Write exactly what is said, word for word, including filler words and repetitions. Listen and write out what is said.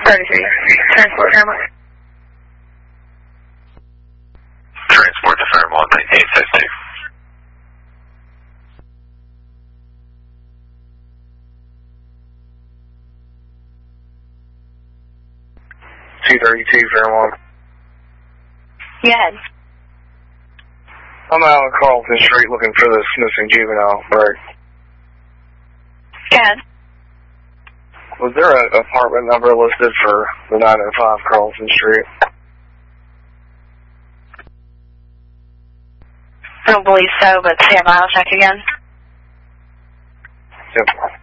thirty-three. Transport Fairmont. Transport to Fairmont, nineteen fifty. two thirty-two Fairmont. Go ahead. I'm out on Carlton Street looking for this missing juvenile, right? Go ahead. Was there an apartment number listed for the nine oh five Carlton Street? I don't believe so, but stand by, I'll check again. Yep.